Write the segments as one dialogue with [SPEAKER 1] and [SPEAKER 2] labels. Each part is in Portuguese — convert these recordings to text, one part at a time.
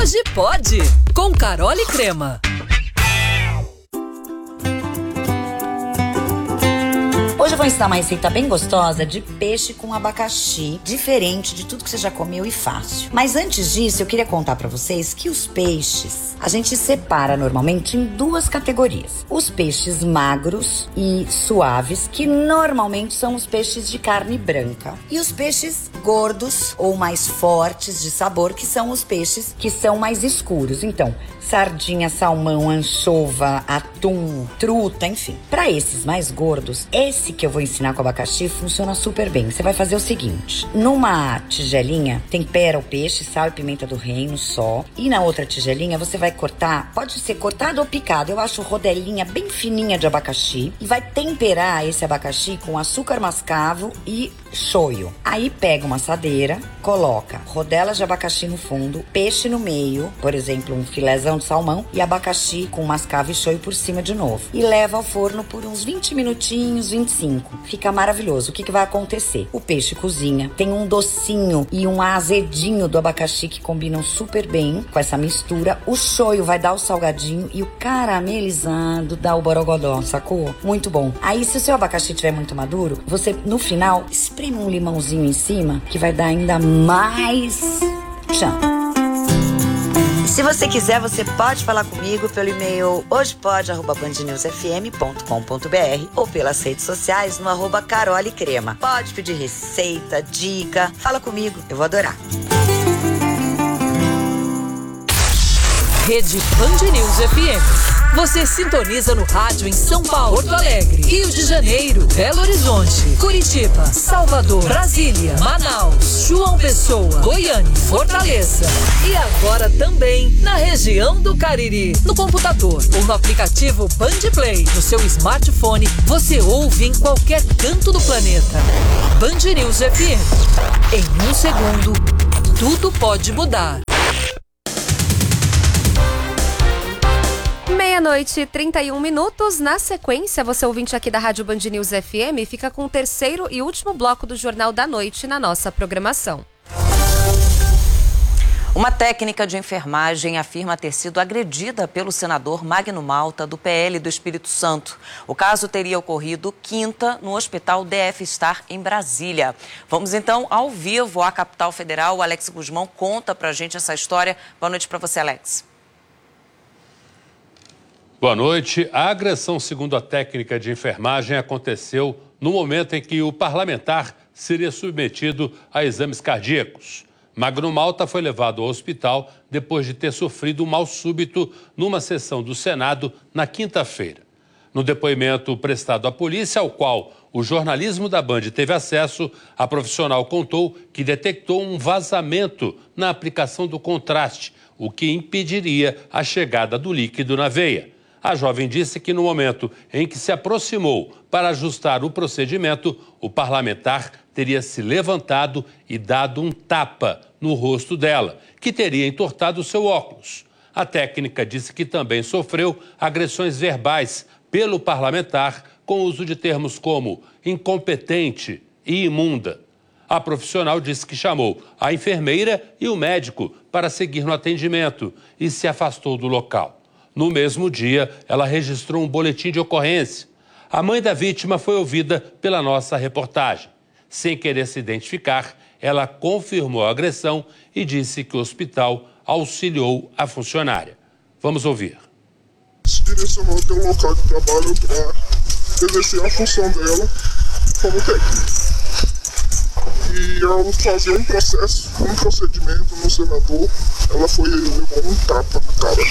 [SPEAKER 1] Hoje pode, com Carol e Crema.
[SPEAKER 2] Hoje eu vou ensinar uma receita bem gostosa de peixe com abacaxi, diferente de tudo que você já comeu e fácil. Mas antes disso, eu queria contar pra vocês que os peixes a gente separa normalmente em duas categorias. Os peixes magros e suaves, que normalmente são os peixes de carne branca. E os peixes gordos ou mais fortes de sabor, que são os peixes que são mais escuros. Então, sardinha, salmão, anchova, atum, truta, enfim. Para esses mais gordos, esse que eu vou ensinar com abacaxi funciona super bem. Você vai fazer o seguinte: numa tigelinha, tempera o peixe, sal e pimenta do reino só. E na outra tigelinha, você vai cortar, pode ser cortado ou picado. Eu acho rodelinha bem fininha de abacaxi. E vai temperar esse abacaxi com açúcar mascavo e shoyu. Aí pega uma assadeira, coloca rodelas de abacaxi no fundo, peixe no meio, por exemplo, um filézão de salmão, e abacaxi com mascavo e shoyu por cima de novo. E leva ao forno por uns 20 minutinhos, 25. Fica maravilhoso. O que vai acontecer? O peixe cozinha, tem um docinho e um azedinho do abacaxi que combinam super bem com essa mistura. O shoyu vai dar o salgadinho e o caramelizado dá o borogodó, sacou? Muito bom. Aí, se o seu abacaxi estiver muito maduro, você, no final, espreme um limãozinho em cima, que vai dar ainda mais tchan. Se você quiser, você pode falar comigo pelo e-mail hojepode@bandnewsfm.com.br ou pelas redes sociais no @carolecrema. Pode pedir receita, dica, fala comigo, eu vou adorar.
[SPEAKER 1] Rede Band News FM. Você sintoniza no rádio em São Paulo, Porto Alegre, Rio de Janeiro, Belo Horizonte, Curitiba, Salvador, Brasília, Manaus, João Pessoa, Goiânia, Fortaleza. E agora também na região do Cariri. No computador ou no aplicativo Band Play. No seu smartphone, você ouve em qualquer canto do planeta. Band News FM. Em um segundo, tudo pode mudar.
[SPEAKER 3] 00:31. Na sequência, você ouvinte aqui da Rádio Band News FM fica com o terceiro e último bloco do Jornal da Noite na nossa programação.
[SPEAKER 4] Uma técnica de enfermagem afirma ter sido agredida pelo senador Magno Malta, do PL do Espírito Santo. O caso teria ocorrido quinta no Hospital DF Star, em Brasília. Vamos então ao vivo à capital federal. O Alex Guzmão conta pra gente essa história. Boa noite para você, Alex.
[SPEAKER 5] Boa noite. A agressão, segundo a técnica de enfermagem, aconteceu no momento em que o parlamentar seria submetido a exames cardíacos. Magno Malta foi levado ao hospital depois de ter sofrido um mal súbito numa sessão do Senado na quinta-feira. No depoimento prestado à polícia, ao qual o jornalismo da Band teve acesso, a profissional contou que detectou um vazamento na aplicação do contraste, o que impediria a chegada do líquido na veia. A jovem disse que no momento em que se aproximou para ajustar o procedimento, o parlamentar teria se levantado e dado um tapa no rosto dela, que teria entortado seu óculos. A técnica disse que também sofreu agressões verbais pelo parlamentar, com uso de termos como incompetente e imunda. A profissional disse que chamou a enfermeira e o médico para seguir no atendimento e se afastou do local. No mesmo dia, ela registrou um boletim de ocorrência. A mãe da vítima foi ouvida pela nossa reportagem. Sem querer se identificar, ela confirmou a agressão e disse que o hospital auxiliou a funcionária. Vamos ouvir.
[SPEAKER 6] Se direcionou até o local de trabalho para exercer a função dela como técnica. E ao fazer um procedimento no senador, ela foi levando um tapa na cara.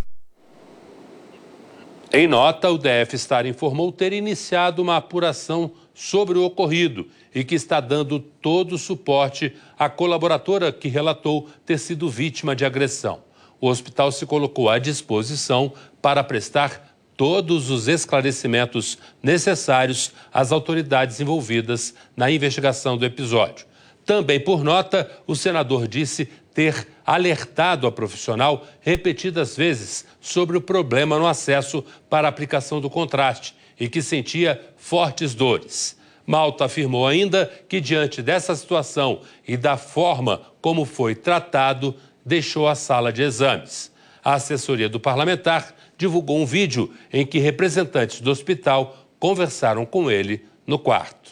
[SPEAKER 5] Em nota, o DF Star informou ter iniciado uma apuração sobre o ocorrido e que está dando todo o suporte à colaboradora que relatou ter sido vítima de agressão. O hospital se colocou à disposição para prestar todos os esclarecimentos necessários às autoridades envolvidas na investigação do episódio. Também por nota, o senador disse ter alertado a profissional repetidas vezes sobre o problema no acesso para a aplicação do contraste e que sentia fortes dores. Malta afirmou ainda que, diante dessa situação e da forma como foi tratado, deixou a sala de exames. A assessoria do parlamentar divulgou um vídeo em que representantes do hospital conversaram com ele no quarto.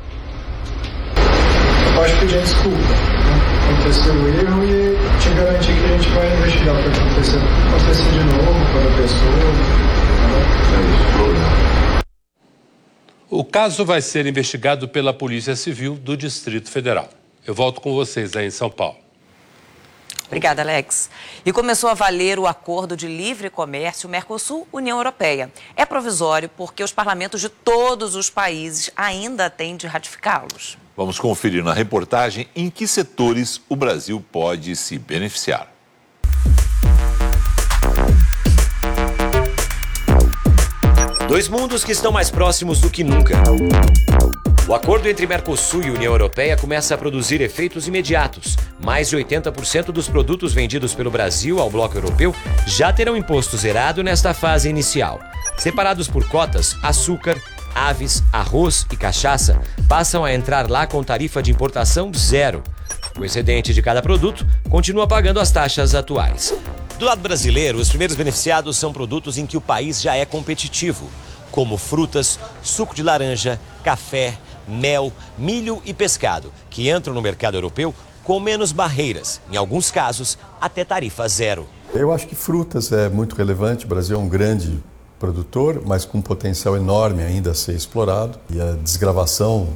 [SPEAKER 7] Eu posso pedir desculpa, né? Aconteceu o erro e te garantir que a gente vai investigar o que aconteceu. Acontecer de novo com a pessoa.
[SPEAKER 5] O caso vai ser investigado pela Polícia Civil do Distrito Federal. Eu volto com vocês aí em São Paulo.
[SPEAKER 4] Obrigada, Alex. E começou a valer o acordo de livre comércio Mercosul-União Europeia. É provisório porque os parlamentos de todos os países ainda têm de ratificá-los.
[SPEAKER 8] Vamos conferir na reportagem em que setores o Brasil pode se beneficiar.
[SPEAKER 9] Dois mundos que estão mais próximos do que nunca. O acordo entre Mercosul e União Europeia começa a produzir efeitos imediatos. Mais de 80% dos produtos vendidos pelo Brasil ao bloco europeu já terão imposto zerado nesta fase inicial. Separados por cotas, açúcar, aves, arroz e cachaça passam a entrar lá com tarifa de importação zero. O excedente de cada produto continua pagando as taxas atuais. Do lado brasileiro, os primeiros beneficiados são produtos em que o país já é competitivo, como frutas, suco de laranja, café, mel, milho e pescado, que entram no mercado europeu com menos barreiras, em alguns casos, até tarifa zero.
[SPEAKER 10] Eu acho que frutas é muito relevante. O Brasil é um grande produtor, mas com um potencial enorme ainda a ser explorado. E a desgravação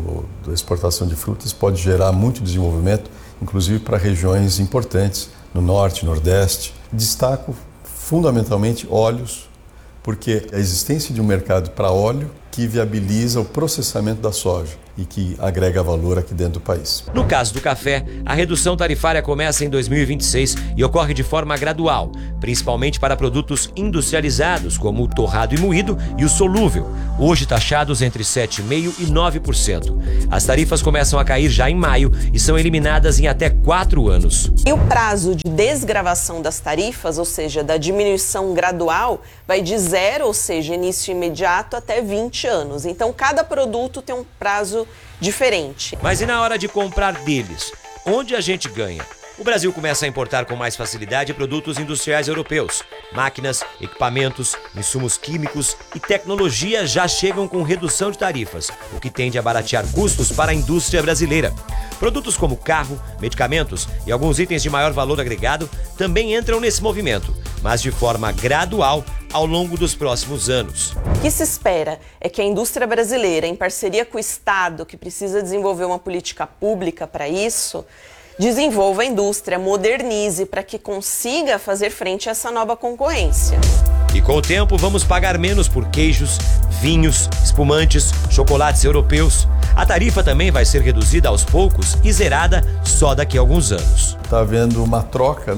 [SPEAKER 10] da exportação de frutas pode gerar muito desenvolvimento, inclusive para regiões importantes no norte, nordeste. Destaco fundamentalmente óleos, porque a existência de um mercado para óleo que viabiliza o processamento da soja e que agrega valor aqui dentro do país.
[SPEAKER 9] No caso do café, a redução tarifária começa em 2026 e ocorre de forma gradual, principalmente para produtos industrializados, como o torrado e moído e o solúvel, hoje taxados entre 7,5% e 9%. As tarifas começam a cair já em maio e são eliminadas em até 4 anos.
[SPEAKER 11] E o prazo de desgravação das tarifas, ou seja, da diminuição gradual, vai de 0, ou seja, início imediato, até 20 anos. Então, cada produto tem um prazo diferente.
[SPEAKER 9] Mas e na hora de comprar deles? Onde a gente ganha? O Brasil começa a importar com mais facilidade produtos industriais europeus. Máquinas, equipamentos, insumos químicos e tecnologia já chegam com redução de tarifas, o que tende a baratear custos para a indústria brasileira. Produtos como carro, medicamentos e alguns itens de maior valor agregado também entram nesse movimento, mas de forma gradual ao longo dos próximos anos.
[SPEAKER 11] O que se espera é que a indústria brasileira, em parceria com o Estado, que precisa desenvolver uma política pública para isso, desenvolva a indústria, modernize para que consiga fazer frente a essa nova concorrência.
[SPEAKER 9] E com o tempo vamos pagar menos por queijos, vinhos, espumantes, chocolates europeus. A tarifa também vai ser reduzida aos poucos e zerada só daqui a alguns anos.
[SPEAKER 10] Está havendo uma troca,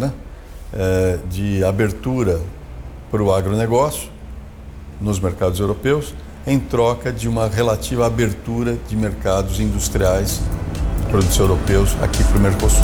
[SPEAKER 10] de abertura para o agronegócio nos mercados europeus, em troca de uma relativa abertura de mercados industriais produtos europeus aqui para o Mercosul.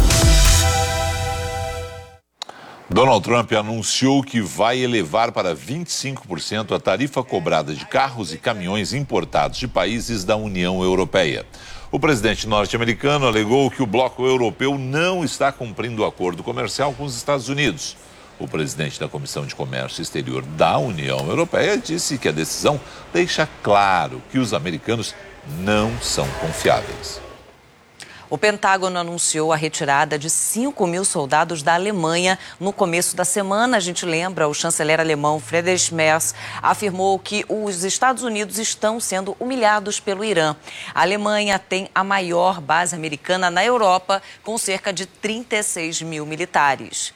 [SPEAKER 8] Donald Trump anunciou que vai elevar para 25% a tarifa cobrada de carros e caminhões importados de países da União Europeia. O presidente norte-americano alegou que o bloco europeu não está cumprindo o acordo comercial com os Estados Unidos. O presidente da Comissão de Comércio Exterior da União Europeia disse que a decisão deixa claro que os americanos não são confiáveis.
[SPEAKER 4] O Pentágono anunciou a retirada de 5.000 soldados da Alemanha no começo da semana. A gente lembra, o chanceler alemão Friedrich Merz afirmou que os Estados Unidos estão sendo humilhados pelo Irã. A Alemanha tem a maior base americana na Europa, com cerca de 36 mil militares.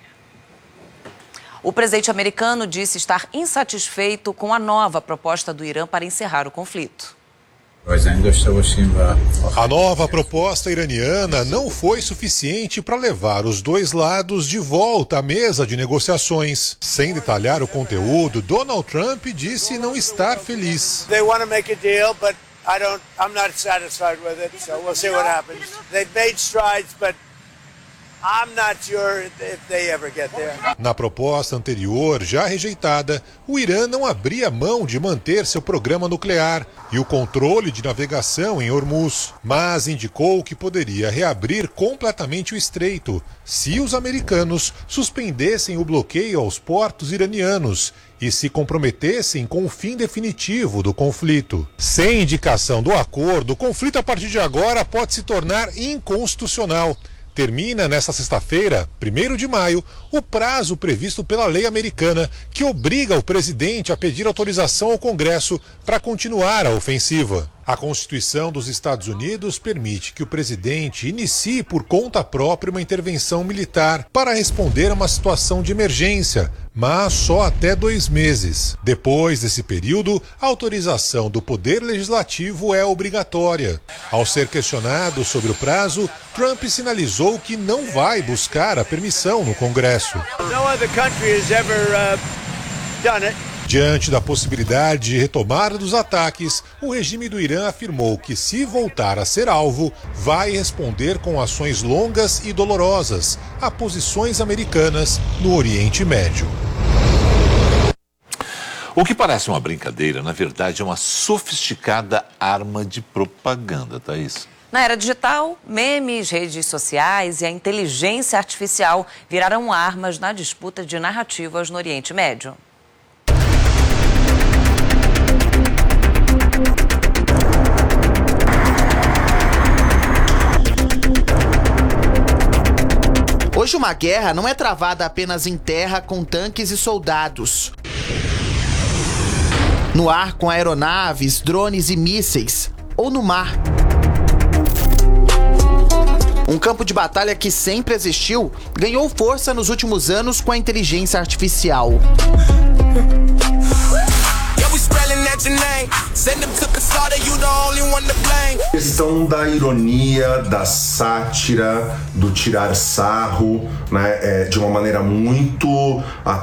[SPEAKER 4] O presidente americano disse estar insatisfeito com a nova proposta do Irã para encerrar o conflito.
[SPEAKER 12] A nova proposta iraniana não foi suficiente para levar os dois lados de volta à mesa de negociações. Sem detalhar o conteúdo, Donald Trump disse não estar feliz.
[SPEAKER 13] They want to make a deal, but I'm not satisfied with it, so we'll see what happens. They've made strides, but
[SPEAKER 12] Na proposta anterior, já rejeitada, o Irã não abria mão de manter seu programa nuclear e o controle de navegação em Hormuz, mas indicou que poderia reabrir completamente o estreito se os americanos suspendessem o bloqueio aos portos iranianos e se comprometessem com o fim definitivo do conflito. Sem indicação do acordo, o conflito a partir de agora pode se tornar inconstitucional. Termina nesta sexta-feira, 1º de maio, o prazo previsto pela lei americana que obriga o presidente a pedir autorização ao Congresso para continuar a ofensiva. A Constituição dos Estados Unidos permite que o presidente inicie por conta própria uma intervenção militar para responder a uma situação de emergência, mas só até 2 meses. Depois desse período, a autorização do Poder Legislativo é obrigatória. Ao ser questionado sobre o prazo, Trump sinalizou que não vai buscar a permissão no Congresso. Diante da possibilidade de retomada dos ataques, o regime do Irã afirmou que, se voltar a ser alvo, vai responder com ações longas e dolorosas a posições americanas no Oriente Médio.
[SPEAKER 8] O que parece uma brincadeira, na verdade, é uma sofisticada arma de propaganda, Thaís.
[SPEAKER 4] Na era digital, memes, redes sociais e a inteligência artificial viraram armas na disputa de narrativas no Oriente Médio.
[SPEAKER 13] Hoje uma guerra não é travada apenas em terra com tanques e soldados. No ar com aeronaves, drones e mísseis. Ou no mar. Um campo de batalha que sempre existiu ganhou força nos últimos anos com a inteligência artificial.
[SPEAKER 14] A questão da ironia, da sátira, do tirar sarro, né, de uma maneira muito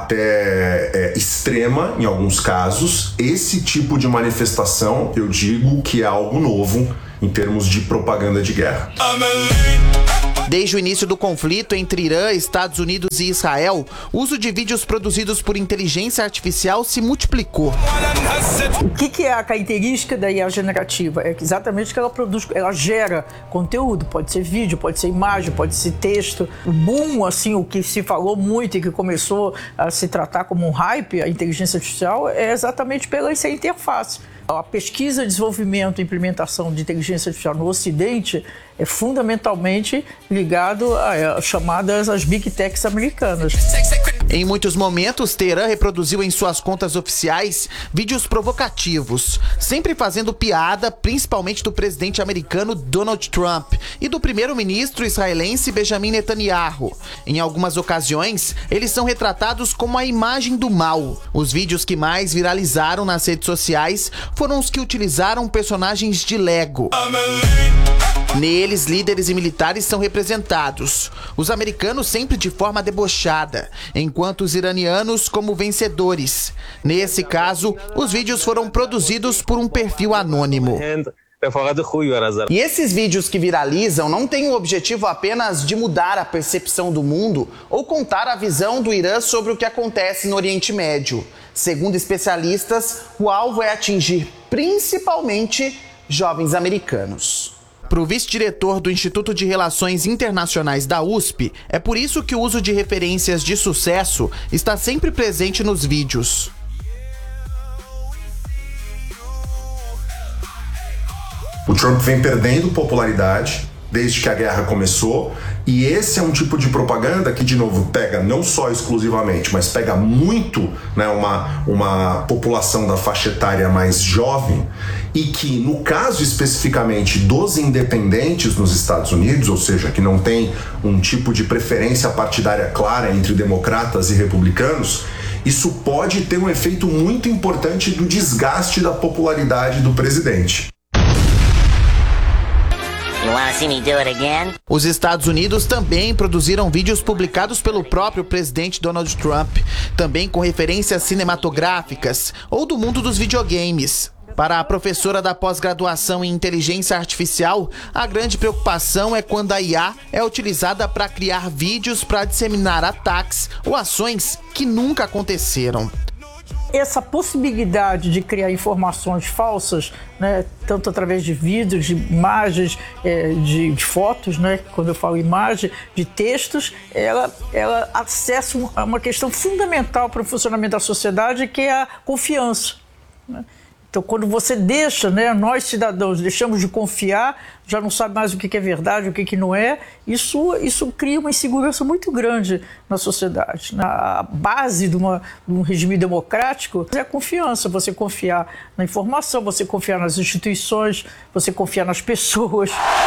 [SPEAKER 14] até extrema em alguns casos. Esse tipo de manifestação, eu digo que é algo novo em termos de propaganda de guerra.
[SPEAKER 13] Desde o início do conflito entre Irã, Estados Unidos e Israel, o uso de vídeos produzidos por inteligência artificial se multiplicou.
[SPEAKER 15] O que é a característica da IA generativa? É exatamente que ela produz, ela gera conteúdo, pode ser vídeo, pode ser imagem, pode ser texto. O boom, assim, o que se falou muito e que começou a se tratar como um hype, a inteligência artificial, é exatamente pela essa interface. A pesquisa, desenvolvimento e implementação de inteligência artificial no Ocidente é fundamentalmente ligado às chamadas as Big Techs americanas.
[SPEAKER 13] Em muitos momentos, Teherã reproduziu em suas contas oficiais vídeos provocativos, sempre fazendo piada, principalmente do presidente americano Donald Trump e do primeiro-ministro israelense Benjamin Netanyahu. Em algumas ocasiões, eles são retratados como a imagem do mal. Os vídeos que mais viralizaram nas redes sociais foram os que utilizaram personagens de Lego. Neles, líderes e militares são representados. Os americanos sempre de forma debochada, enquanto os iranianos como vencedores. Nesse caso, os vídeos foram produzidos por um perfil anônimo. E esses vídeos que viralizam não têm o objetivo apenas de mudar a percepção do mundo ou contar a visão do Irã sobre o que acontece no Oriente Médio. Segundo especialistas, o alvo é atingir principalmente jovens americanos. Para o vice-diretor do Instituto de Relações Internacionais da USP, é por isso que o uso de referências de sucesso está sempre presente nos vídeos.
[SPEAKER 14] O Trump vem perdendo popularidade desde que a guerra começou, e esse é um tipo de propaganda que, de novo, pega não só exclusivamente, mas pega muito, né, uma população da faixa etária mais jovem, e que, no caso especificamente dos independentes nos Estados Unidos, ou seja, que não tem um tipo de preferência partidária clara entre democratas e republicanos, isso pode ter um efeito muito importante do desgaste da popularidade do presidente.
[SPEAKER 13] Os Estados Unidos também produziram vídeos publicados pelo próprio presidente Donald Trump, também com referências cinematográficas ou do mundo dos videogames. Para a professora da pós-graduação em inteligência artificial, a grande preocupação é quando a IA é utilizada para criar vídeos para disseminar ataques ou ações que nunca aconteceram.
[SPEAKER 15] Essa possibilidade de criar informações falsas, né, tanto através de vídeos, de imagens, de fotos, né, quando eu falo imagem, de textos, ela acessa uma questão fundamental para o funcionamento da sociedade, que é a confiança, né? Então, quando você deixa, né, nós cidadãos deixamos de confiar, já não sabe mais o que é verdade, o que não é, isso cria uma insegurança muito grande na sociedade. A base de um regime democrático é a confiança, você confiar na informação, você confiar nas instituições, você confiar nas pessoas.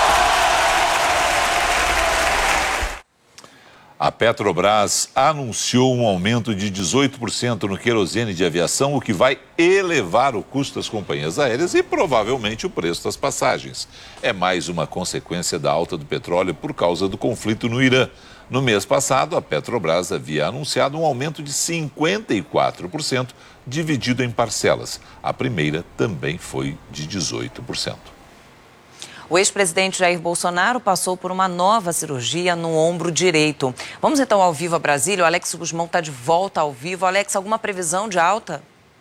[SPEAKER 8] A Petrobras anunciou um aumento de 18% no querosene de aviação, o que vai elevar o custo das companhias aéreas e provavelmente o preço das passagens. É mais uma consequência da alta do petróleo por causa do conflito no Irã. No mês passado, a Petrobras havia anunciado um aumento de 54%, dividido em parcelas. A primeira também foi de 18%.
[SPEAKER 4] O ex-presidente Jair Bolsonaro passou por uma nova cirurgia no ombro direito. Vamos então ao vivo a Brasília. O Alex Guzmão está de volta ao vivo. Alex, alguma previsão de alta?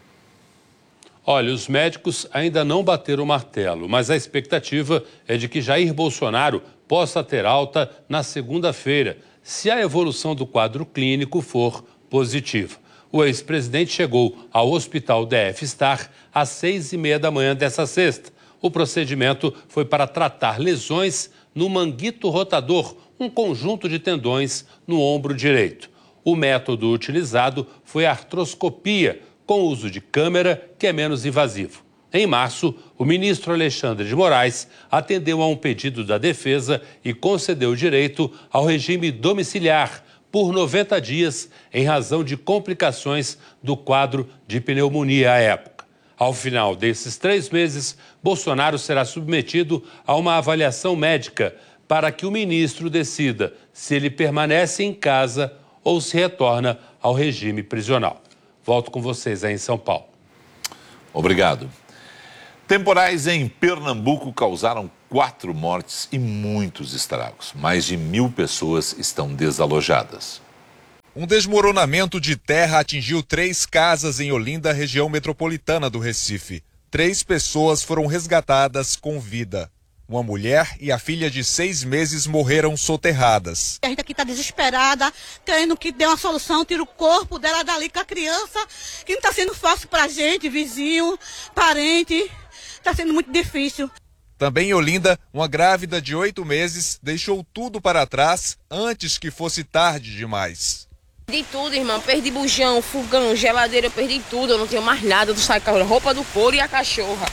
[SPEAKER 5] Olha, os médicos ainda não bateram o martelo, mas a expectativa é de que Jair Bolsonaro possa ter alta na segunda-feira, se a evolução do quadro clínico for positiva. O ex-presidente chegou ao Hospital DF Star às 6h30 da manhã dessa sexta. O procedimento foi para tratar lesões no manguito rotador, um conjunto de tendões no ombro direito. O método utilizado foi a artroscopia, com uso de câmera, que é menos invasivo. Em março, o ministro Alexandre de Moraes atendeu a um pedido da defesa e concedeu direito ao regime domiciliar por 90 dias, em razão de complicações do quadro de pneumonia à época. Ao final desses 3 meses, Bolsonaro será submetido a uma avaliação médica para que o ministro decida se ele permanece em casa ou se retorna ao regime prisional. Volto com vocês aí em São Paulo.
[SPEAKER 8] Obrigado. Temporais em Pernambuco causaram 4 mortes e muitos estragos. Mais de 1.000 pessoas estão desalojadas.
[SPEAKER 16] Um desmoronamento de terra atingiu 3 casas em Olinda, região metropolitana do Recife. 3 pessoas foram resgatadas com vida. Uma mulher e a filha de 6 meses morreram soterradas.
[SPEAKER 17] A gente aqui está desesperada, querendo que dê uma solução, tire o corpo dela dali com a criança, que não está sendo fácil para a gente, vizinho, parente, está sendo muito difícil.
[SPEAKER 16] Também em Olinda, uma grávida de 8 meses deixou tudo para trás antes que fosse tarde demais.
[SPEAKER 18] Perdi tudo, irmão. Perdi bujão, fogão, geladeira, eu perdi tudo. Eu não tenho mais nada do saco, roupa do couro e a cachorra.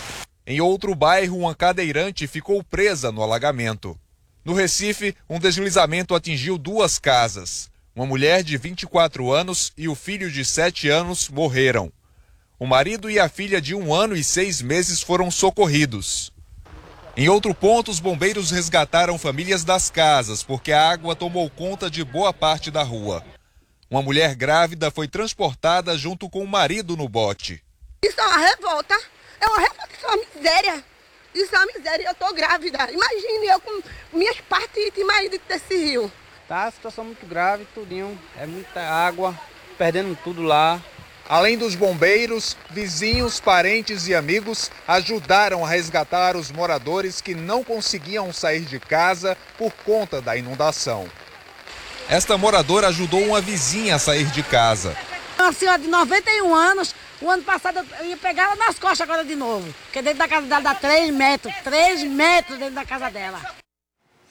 [SPEAKER 16] Em outro bairro, uma cadeirante ficou presa no alagamento. No Recife, um deslizamento atingiu 2 casas. Uma mulher de 24 anos e o filho de 7 anos morreram. O marido e a filha de 1 ano e 6 meses foram socorridos. Em outro ponto, os bombeiros resgataram famílias das casas, porque a água tomou conta de boa parte da rua. Uma mulher grávida foi transportada junto com o marido no bote.
[SPEAKER 17] Isso é uma revolta, isso é uma miséria. Isso é uma miséria, eu tô grávida. Imagine eu com minhas partes e marido desse rio.
[SPEAKER 19] Tá, a situação muito grave, tudinho, é muita água, perdendo tudo lá.
[SPEAKER 16] Além dos bombeiros, vizinhos, parentes e amigos ajudaram a resgatar os moradores que não conseguiam sair de casa por conta da inundação. Esta moradora ajudou uma vizinha a sair de casa.
[SPEAKER 17] Uma senhora de 91 anos, o ano passado eu ia pegar ela nas costas agora de novo. Porque dentro da casa dela dá 3 metros dentro da casa dela.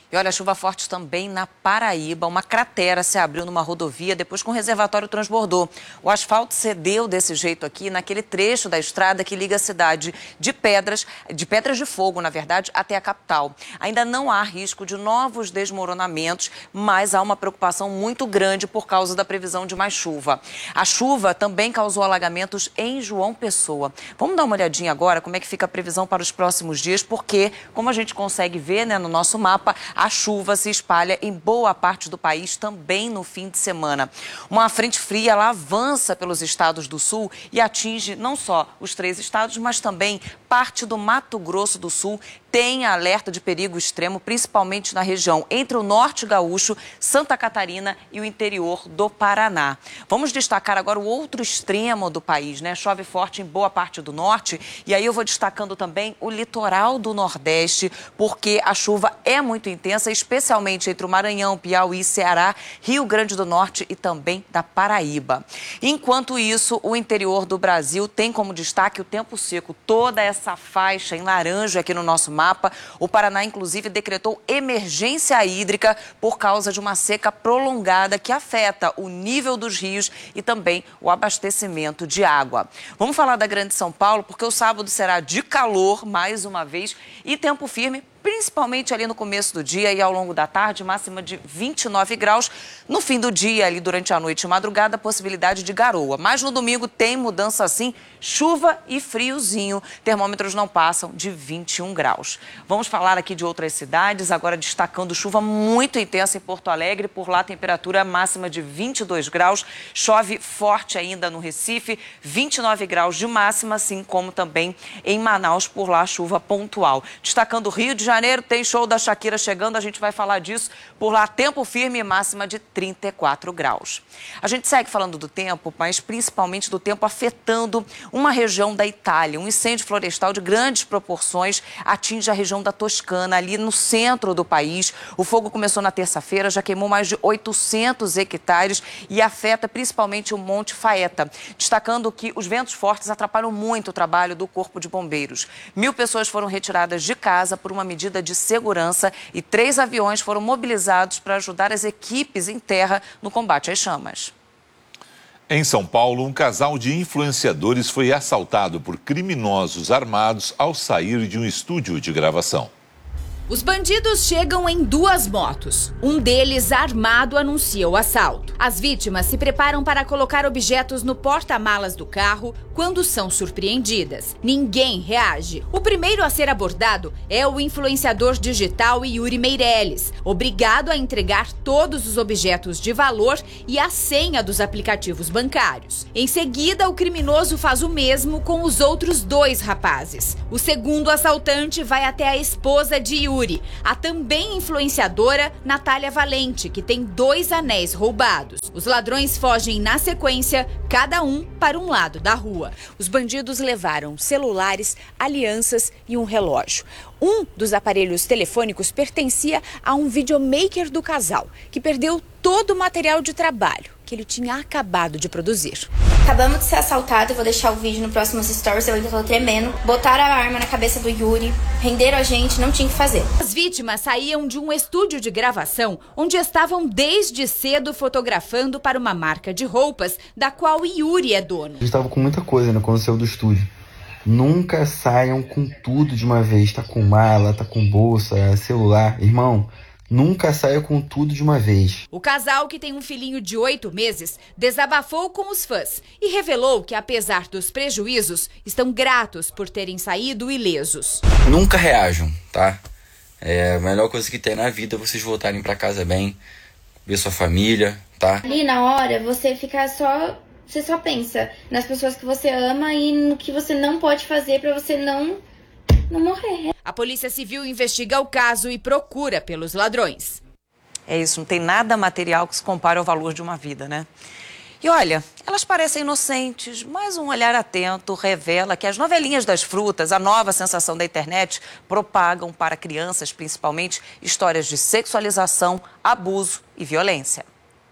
[SPEAKER 4] E olha, chuva forte também na Paraíba. Uma cratera se abriu numa rodovia depois que um reservatório transbordou. O asfalto cedeu desse jeito aqui, naquele trecho da estrada que liga a cidade de Pedras de Fogo, na verdade, até a capital. Ainda não há risco de novos desmoronamentos, mas há uma preocupação muito grande por causa da previsão de mais chuva. A chuva também causou alagamentos em João Pessoa. Vamos dar uma olhadinha agora como é que fica a previsão para os próximos dias, porque, como a gente consegue ver, né, no nosso mapa, a chuva se espalha em boa parte do país também no fim de semana. Uma frente fria, ela avança pelos estados do sul e atinge não só os 3 estados, mas também parte do Mato Grosso do Sul. Tem alerta de perigo extremo, principalmente na região entre o norte gaúcho, Santa Catarina e o interior do Paraná. Vamos destacar agora o outro extremo do país, né? Chove forte em boa parte do norte e aí eu vou destacando também o litoral do Nordeste, porque a chuva é muito intensa, especialmente entre o Maranhão, Piauí, Ceará, Rio Grande do Norte e também da Paraíba. Enquanto isso, o interior do Brasil tem como destaque o tempo seco, toda essa faixa em laranja aqui no nosso mapa. O Paraná, inclusive, decretou emergência hídrica por causa de uma seca prolongada que afeta o nível dos rios e também o abastecimento de água. Vamos falar da Grande São Paulo, porque o sábado será de calor, mais uma vez, e tempo firme, principalmente ali no começo do dia e ao longo da tarde, máxima de 29 graus. No fim do dia, ali durante a noite e madrugada, possibilidade de garoa. Mas no domingo tem mudança assim, chuva e friozinho. Termômetros não passam de 21 graus. Vamos falar aqui de outras cidades, agora destacando chuva muito intensa em Porto Alegre. Por lá, temperatura máxima de 22 graus. Chove forte ainda no Recife, 29 graus de máxima, assim como também em Manaus, por lá, chuva pontual. Destacando o Rio de Janeiro, tem show da Shakira chegando, a gente vai falar disso. Por lá, tempo firme, máxima de 34 graus. A gente segue falando do tempo, mas principalmente do tempo afetando uma região da Itália. Um incêndio florestal de grandes proporções atinge a região da Toscana, ali no centro do país. O fogo começou na terça-feira, já queimou mais de 800 hectares e afeta principalmente o Monte Faeta. Destacando que os ventos fortes atrapalham muito o trabalho do Corpo de Bombeiros. 1.000 pessoas foram retiradas de casa por uma medida de segurança e 3 aviões foram mobilizados para ajudar as equipes em terra no combate às chamas.
[SPEAKER 8] Em São Paulo, um casal de influenciadores foi assaltado por criminosos armados ao sair de um estúdio de gravação.
[SPEAKER 20] Os bandidos chegam em 2 motos. Um deles, armado, anuncia o assalto. As vítimas se preparam para colocar objetos no porta-malas do carro quando são surpreendidas. Ninguém reage. O primeiro a ser abordado é o influenciador digital Yuri Meirelles, obrigado a entregar todos os objetos de valor e a senha dos aplicativos bancários. Em seguida, o criminoso faz o mesmo com os outros 2 rapazes. O segundo assaltante vai até a esposa de Yuri, a também influenciadora Natália Valente, que tem 2 anéis roubados. Os ladrões fogem na sequência, cada um para um lado da rua. Os bandidos levaram celulares, alianças e um relógio. Um dos aparelhos telefônicos pertencia a um videomaker do casal, que perdeu todo o material de trabalho que ele tinha acabado de produzir.
[SPEAKER 21] Acabamos de ser assaltados, eu vou deixar o vídeo no próximo stories, eu ainda tô tremendo. Botaram a arma na cabeça do Yuri, renderam a gente, não tinha o que fazer.
[SPEAKER 20] As vítimas saíam de um estúdio de gravação, onde estavam desde cedo fotografando para uma marca de roupas, da qual Yuri é dono.
[SPEAKER 22] Eu estava com muita coisa, né, quando saiu do estúdio. Nunca saiam com tudo de uma vez, tá com mala, tá com bolsa, celular. Irmão, nunca saia com tudo de uma vez.
[SPEAKER 20] O casal, que tem um filhinho de 8 meses, desabafou com os fãs e revelou que, apesar dos prejuízos, estão gratos por terem saído ilesos.
[SPEAKER 23] Nunca reajam, tá? É a melhor coisa que tem na vida, vocês voltarem pra casa bem, ver sua família, tá?
[SPEAKER 21] Ali na hora, você fica só... Você só pensa nas pessoas que você ama e no que você não pode fazer pra você não morrer.
[SPEAKER 20] A Polícia Civil investiga o caso e procura pelos ladrões.
[SPEAKER 4] É isso, não tem nada material que se compare ao valor de uma vida, né? E olha, elas parecem inocentes, mas um olhar atento revela que as novelinhas das frutas, a nova sensação da internet, propagam para crianças, principalmente, histórias de sexualização, abuso e violência.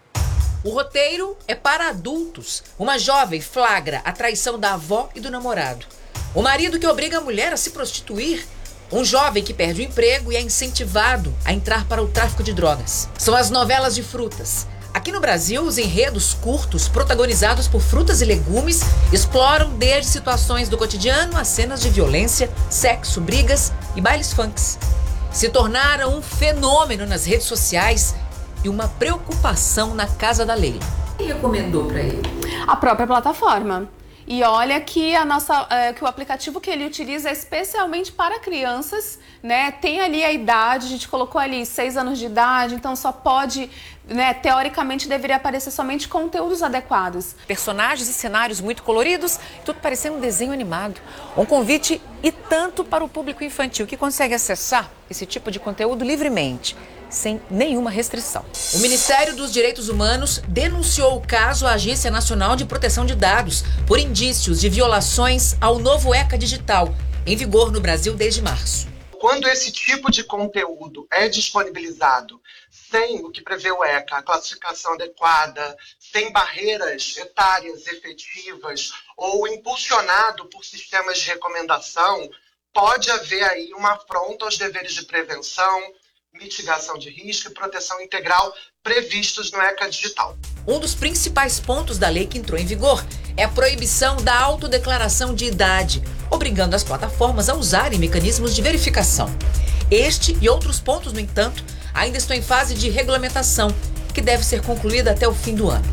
[SPEAKER 24] O roteiro é para adultos. Uma jovem flagra a traição da avó e do namorado. O marido que obriga a mulher a se prostituir. Um jovem que perde o emprego e é incentivado a entrar para o tráfico de drogas. São as novelas de frutas. Aqui no Brasil, os enredos curtos, protagonizados por frutas e legumes, exploram desde situações do cotidiano a cenas de violência, sexo, brigas e bailes funks. Se tornaram um fenômeno nas redes sociais e uma preocupação na casa da Leila. Quem recomendou para ele?
[SPEAKER 1] A própria plataforma. E olha que que o aplicativo que ele utiliza é especialmente para crianças, né? Tem ali a idade, a gente colocou ali 6 anos de idade, então só pode, né? Teoricamente deveria aparecer somente conteúdos adequados.
[SPEAKER 4] Personagens e cenários muito coloridos, tudo parecendo um desenho animado. Um convite e tanto para o público infantil que consegue acessar esse tipo de conteúdo livremente, sem nenhuma restrição.
[SPEAKER 24] O Ministério dos Direitos Humanos denunciou o caso à Agência Nacional de Proteção de Dados por indícios de violações ao novo ECA digital, em vigor no Brasil desde março.
[SPEAKER 2] Quando esse tipo de conteúdo é disponibilizado sem o que prevê o ECA, a classificação adequada, sem barreiras etárias efetivas ou impulsionado por sistemas de recomendação, pode haver aí uma afronta aos deveres de prevenção, mitigação de risco e proteção integral previstos no ECA digital.
[SPEAKER 24] Um dos principais pontos da lei que entrou em vigor é a proibição da autodeclaração de idade, obrigando as plataformas a usarem mecanismos de verificação. Este e outros pontos, no entanto, ainda estão em fase de regulamentação, que deve ser concluída até o fim do ano.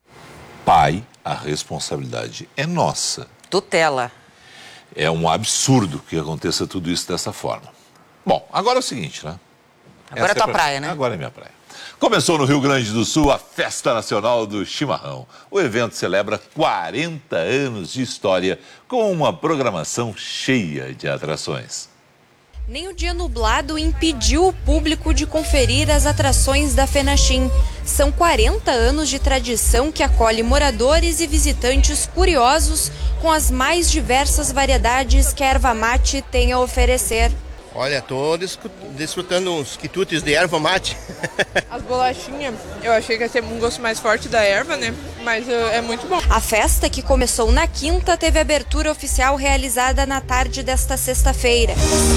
[SPEAKER 8] Pai, a responsabilidade é nossa.
[SPEAKER 4] Tutela.
[SPEAKER 8] É um absurdo que aconteça tudo isso dessa forma. Bom, agora é o seguinte, né?
[SPEAKER 4] Agora é tua praia, né?
[SPEAKER 8] Agora é minha praia. Começou no Rio Grande do Sul a Festa Nacional do Chimarrão. O evento celebra 40 anos de história com uma programação cheia de atrações.
[SPEAKER 3] Nem o dia nublado impediu o público de conferir as atrações da FENACHIM. São 40 anos de tradição que acolhe moradores e visitantes curiosos com as mais diversas variedades que a erva mate tem a oferecer.
[SPEAKER 6] Olha, estou desfrutando uns quitutes de erva mate.
[SPEAKER 25] As bolachinhas, eu achei que ia ter um gosto mais forte da erva, né? Mas é muito bom.
[SPEAKER 3] A festa, que começou na quinta, teve abertura oficial realizada na tarde desta sexta-feira.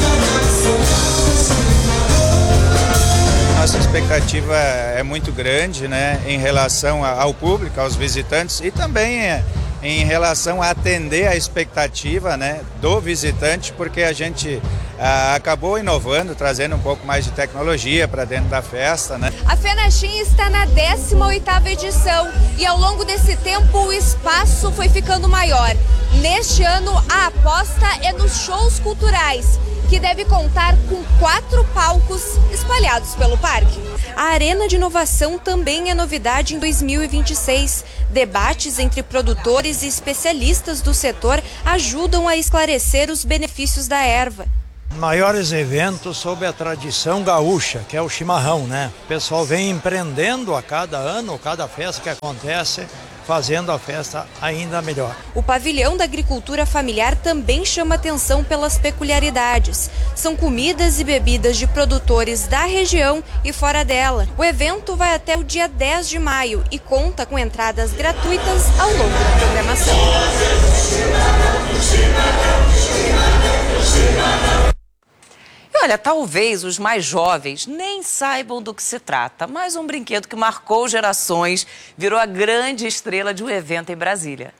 [SPEAKER 26] Nossa expectativa é muito grande, né? Em relação ao público, aos visitantes e também em relação a atender a expectativa, né, do visitante, porque a gente acabou inovando, trazendo um pouco mais de tecnologia para dentro da festa, né?
[SPEAKER 3] A FENACHIM está na 18ª edição e ao longo desse tempo o espaço foi ficando maior. Neste ano a aposta é nos shows culturais, que deve contar com 4 palcos espalhados pelo parque. A Arena de Inovação também é novidade em 2026. Debates entre produtores e especialistas do setor ajudam a esclarecer os benefícios da erva.
[SPEAKER 27] Maiores eventos sobre a tradição gaúcha, que é o chimarrão, né? O pessoal vem empreendendo a cada ano, cada festa que acontece, fazendo a festa ainda melhor.
[SPEAKER 3] O pavilhão da agricultura familiar também chama atenção pelas peculiaridades. São comidas e bebidas de produtores da região e fora dela. O evento vai até o dia 10 de maio e conta com entradas gratuitas ao longo da programação.
[SPEAKER 4] E olha, talvez os mais jovens nem saibam do que se trata, mas um brinquedo que marcou gerações virou a grande estrela de um evento em Brasília.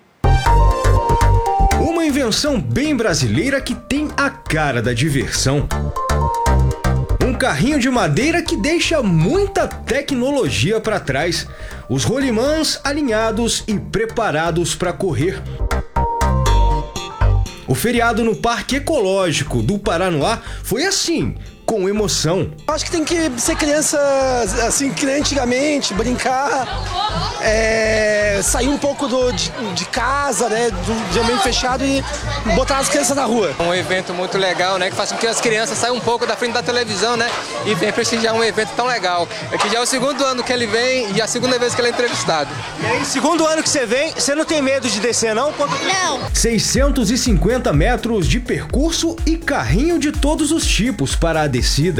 [SPEAKER 28] Uma invenção bem brasileira que tem a cara da diversão. Um carrinho de madeira que deixa muita tecnologia para trás. Os rolimãs alinhados e preparados para correr. O feriado no Parque Ecológico do Paranoá foi assim, com emoção.
[SPEAKER 29] Acho que tem que ser criança assim, que nem antigamente, brincar, sair um pouco de casa, né, de ambiente fechado e botar as crianças na rua.
[SPEAKER 30] Um evento muito legal, né, que faz com que as crianças saiam um pouco da frente da televisão, né, e venham prestigiar um evento tão legal. Aqui já é o 2º ano que ele vem e a 2ª vez que ele é entrevistado.
[SPEAKER 29] E aí, 2º ano que você vem, você não tem medo de descer, não?
[SPEAKER 3] Não.
[SPEAKER 28] 650 metros de percurso e carrinho de todos os tipos para a descida.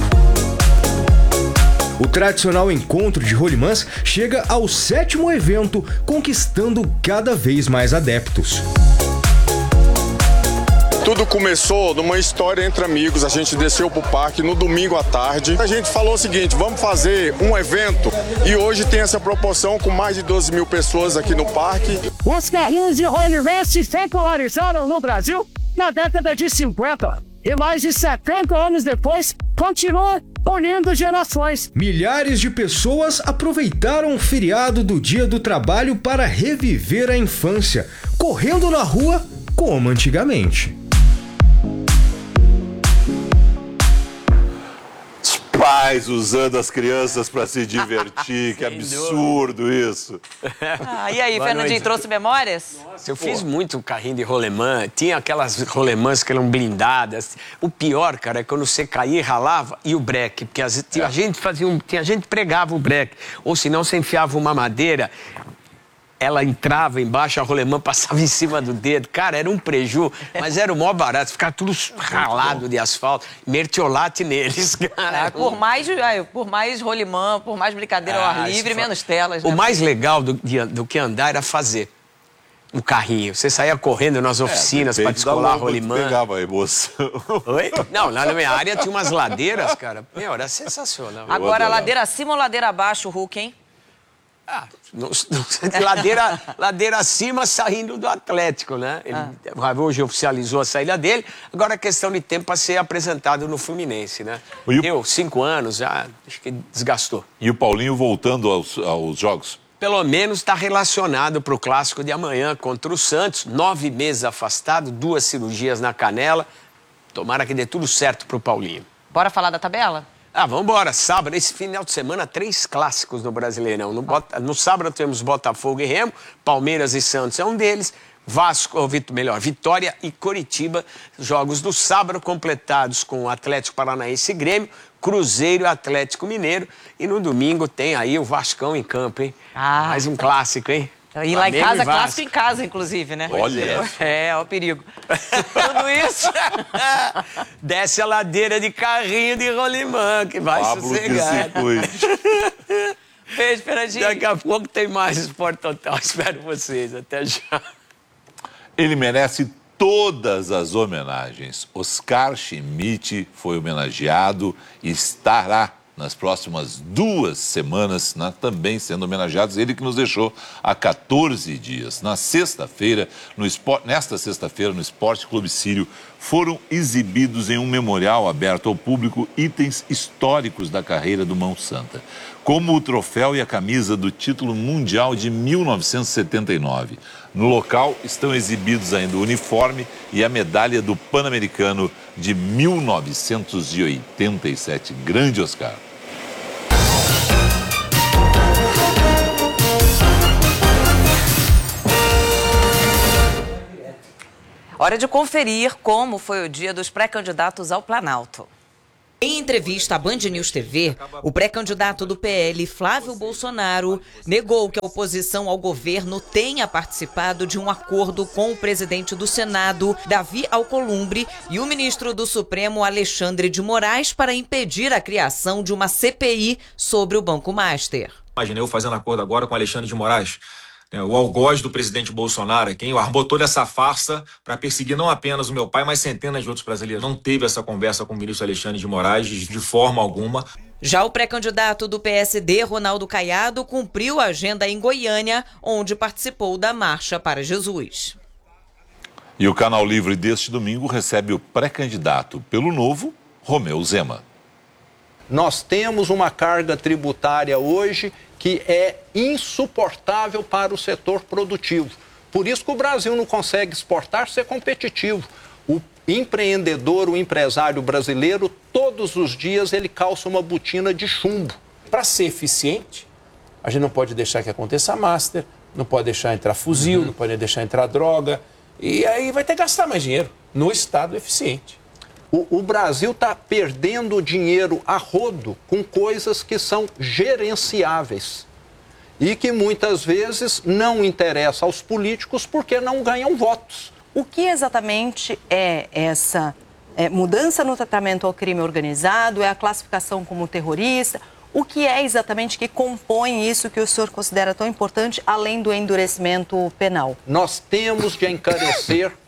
[SPEAKER 28] O tradicional encontro de rolimãs chega ao 7º evento, conquistando cada vez mais adeptos.
[SPEAKER 5] Tudo começou numa história entre amigos. A gente desceu pro parque no domingo à tarde. A gente falou o seguinte, vamos fazer um evento. E hoje tem essa proporção com mais de 12 mil pessoas aqui no parque.
[SPEAKER 7] Os carrinhos de rolemã se popularizaram no Brasil na década de 50. E mais de 70 anos depois, continuam unindo gerações.
[SPEAKER 28] Milhares de pessoas aproveitaram o feriado do Dia do Trabalho para reviver a infância, correndo na rua como antigamente.
[SPEAKER 8] Pais usando as crianças para se divertir, que absurdo isso.
[SPEAKER 9] E aí, Fernandinho, trouxe memórias?
[SPEAKER 10] Nossa, eu fiz muito carrinho de rolemã, tinha aquelas rolemãs que eram blindadas. O pior, cara, é quando você caía e ralava e o breque, porque a gente pregava o breque, ou senão você enfiava uma madeira, ela entrava embaixo, a rolemã passava em cima do dedo. Cara, era um preju, mas era o maior barato. Ficava tudo ralado de asfalto, mertiolate neles, cara.
[SPEAKER 9] Por mais rolimã, por mais brincadeira ao ar livre, menos telas.
[SPEAKER 10] O mais legal do que andar era fazer o carrinho. Você saía correndo nas oficinas para descolar rolimã.
[SPEAKER 8] Pegava a emoção.
[SPEAKER 10] Oi? Não, lá na minha área tinha umas ladeiras, cara. Meu, era sensacional.
[SPEAKER 9] Agora, ladeira acima ou ladeira abaixo, Hulk, hein?
[SPEAKER 10] Ladeira acima saindo do Atlético, né? Ele hoje oficializou a saída dele, agora é questão de tempo para ser apresentado no Fluminense, né? 5 anos, já acho que desgastou.
[SPEAKER 8] E o Paulinho voltando aos jogos?
[SPEAKER 10] Pelo menos está relacionado para o clássico de amanhã contra o Santos, 9 meses afastado, 2 cirurgias na canela. Tomara que dê tudo certo para o Paulinho.
[SPEAKER 9] Bora falar da tabela?
[SPEAKER 10] Vamos embora. Sábado, esse final de semana, 3 clássicos no Brasileirão. No sábado temos Botafogo e Remo, Palmeiras e Santos é um deles, Vitória e Coritiba. Jogos do sábado completados com o Atlético Paranaense e Grêmio, Cruzeiro e Atlético Mineiro. E no domingo tem aí o Vascão em campo, hein? Mais um clássico, hein?
[SPEAKER 9] E lá em casa, clássico em casa, inclusive, né?
[SPEAKER 10] Olha.
[SPEAKER 9] É o perigo. Tudo isso.
[SPEAKER 10] Desce a ladeira de carrinho de rolimã, que vai sossegar.
[SPEAKER 9] Beijo, Fernandinho.
[SPEAKER 10] Daqui a pouco tem mais Sport Total. Espero vocês. Até já.
[SPEAKER 8] Ele merece todas as homenagens. Oscar Schmidt foi homenageado e estará nas próximas 2 semanas, também sendo homenageados, ele que nos deixou há 14 dias. Nesta sexta-feira, no Esporte Clube Sírio, foram exibidos em um memorial aberto ao público itens históricos da carreira do Mão Santa, como o troféu e a camisa do título mundial de 1979. No local estão exibidos ainda o uniforme e a medalha do Pan-Americano de 1987. Grande Oscar.
[SPEAKER 4] Hora de conferir como foi o dia dos pré-candidatos ao Planalto.
[SPEAKER 11] Em entrevista à Band News TV, o pré-candidato do PL, Flávio Bolsonaro, negou que a oposição ao governo tenha participado de um acordo com o presidente do Senado, Davi Alcolumbre, e o ministro do Supremo, Alexandre de Moraes, para impedir a criação de uma CPI sobre o Banco Master.
[SPEAKER 12] Imagina eu fazendo acordo agora com Alexandre de Moraes, o algoz do presidente Bolsonaro, quem armou toda essa farsa para perseguir não apenas o meu pai, mas centenas de outros brasileiros. Não teve essa conversa com o ministro Alexandre de Moraes de forma alguma.
[SPEAKER 11] Já o pré-candidato do PSD, Ronaldo Caiado, cumpriu a agenda em Goiânia, onde participou da Marcha para Jesus.
[SPEAKER 8] E o Canal Livre deste domingo recebe o pré-candidato pelo Novo, Romeu Zema.
[SPEAKER 13] Nós temos uma carga tributária hoje que é insuportável para o setor produtivo. Por isso que o Brasil não consegue exportar, ser competitivo. O empreendedor, o empresário brasileiro, todos os dias ele calça uma botina de chumbo.
[SPEAKER 14] Para ser eficiente, a gente não pode deixar que aconteça master, não pode deixar entrar fuzil, não pode deixar entrar droga, e aí vai ter que gastar mais dinheiro no Estado eficiente.
[SPEAKER 13] O Brasil está perdendo dinheiro a rodo com coisas que são gerenciáveis e que muitas vezes não interessam aos políticos porque não ganham votos.
[SPEAKER 15] O que exatamente é essa mudança no tratamento ao crime organizado? É a classificação como terrorista? O que é exatamente que compõe isso que o senhor considera tão importante, além do endurecimento penal?
[SPEAKER 13] Nós temos de encarecer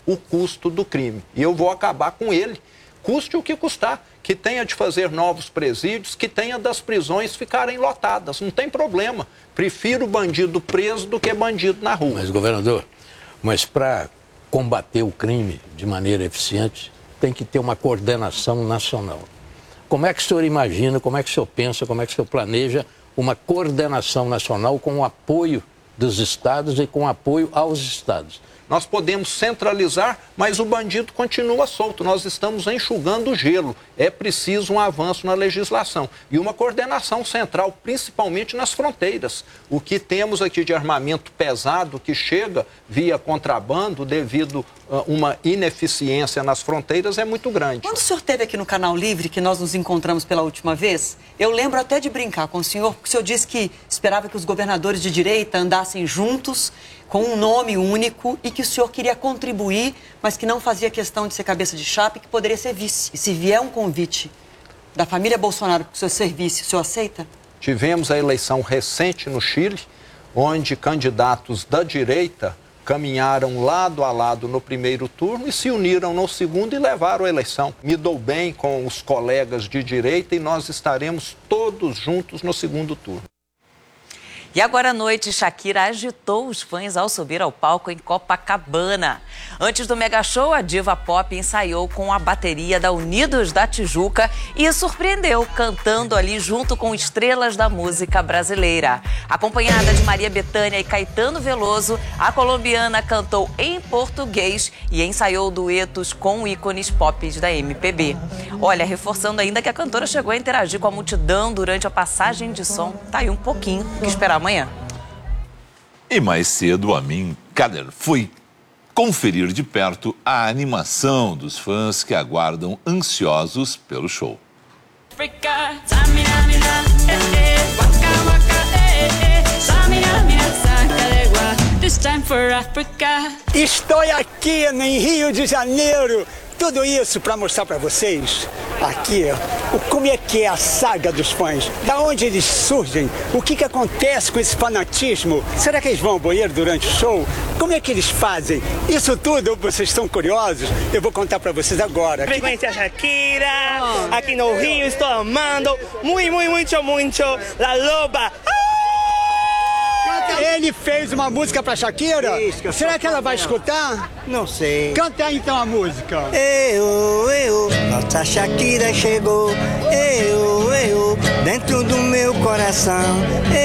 [SPEAKER 13] o custo do crime. E eu vou acabar com ele, custe o que custar, que tenha de fazer novos presídios, que tenha das prisões ficarem lotadas, não tem problema. Prefiro bandido preso do que bandido na rua.
[SPEAKER 1] Mas, governador, para combater o crime de maneira eficiente, tem que ter uma coordenação nacional. Como é que o senhor imagina, como é que o senhor pensa, como é que o senhor planeja uma coordenação nacional com o apoio dos estados e com apoio aos estados?
[SPEAKER 13] Nós podemos centralizar, mas o bandido continua solto. Nós estamos enxugando o gelo. É preciso um avanço na legislação e uma coordenação central, principalmente nas fronteiras. O que temos aqui de armamento pesado que chega via contrabando devido a uma ineficiência nas fronteiras é muito grande.
[SPEAKER 15] Quando o senhor esteve aqui no Canal Livre, que nós nos encontramos pela última vez, eu lembro até de brincar com o senhor, porque o senhor disse que esperava que os governadores de direita andassem juntos, com um nome único, e que o senhor queria contribuir, mas que não fazia questão de ser cabeça de chapa e que poderia ser vice. E se vier um convite da família Bolsonaro para o senhor ser vice, o senhor aceita?
[SPEAKER 13] Tivemos a eleição recente no Chile, onde candidatos da direita caminharam lado a lado no primeiro turno e se uniram no segundo e levaram a eleição. Me dou bem com os colegas de direita e nós estaremos todos juntos no segundo turno.
[SPEAKER 4] E agora à noite, Shakira agitou os fãs ao subir ao palco em Copacabana. Antes do mega show, a diva pop ensaiou com a bateria da Unidos da Tijuca e surpreendeu, cantando ali junto com estrelas da música brasileira. Acompanhada de Maria Bethânia e Caetano Veloso, a colombiana cantou em português e ensaiou duetos com ícones pop da MPB. Olha, reforçando ainda que a cantora chegou a interagir com a multidão durante a passagem de som. Tá aí um pouquinho o que esperar amanhã.
[SPEAKER 8] E mais cedo, a Amin Kader foi conferir de perto a animação dos fãs que aguardam ansiosos pelo show.
[SPEAKER 2] Estou aqui em Rio de Janeiro. Tudo isso para mostrar para vocês aqui como é que é a saga dos fãs, da onde eles surgem, o que acontece com esse fanatismo, será que eles vão ao banheiro durante o show, como é que eles fazem, isso tudo, vocês estão curiosos, eu vou contar para vocês agora.
[SPEAKER 16] Frequência Shakira, aqui no Rio, estou amando, muito, La Loba.
[SPEAKER 2] Ele fez uma música pra Shakira? Será que ela vai escutar?
[SPEAKER 16] Não sei.
[SPEAKER 2] Canta então a música.
[SPEAKER 16] Nossa Shakira chegou. Dentro do meu coração.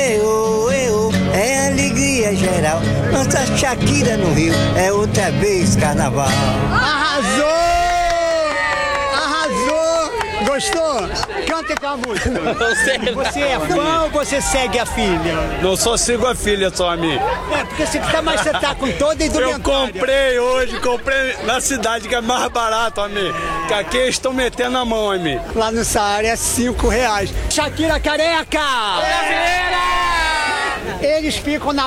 [SPEAKER 16] É alegria geral. Nossa Shakira no Rio. É outra vez carnaval.
[SPEAKER 2] Arrasou! Gostou? Canta então a música.
[SPEAKER 16] Não sei.
[SPEAKER 2] Você é fã ou você segue a filha?
[SPEAKER 10] Não só sigo a filha, só a mim.
[SPEAKER 2] Porque mas você tá com toda a
[SPEAKER 10] indumentária. Eu comprei na cidade, que é mais barato, amigo. Que aqui eles estão metendo a mão, amigo.
[SPEAKER 2] Lá no Saara é R$5. Shakira careca! Brasileira! Eles ficam na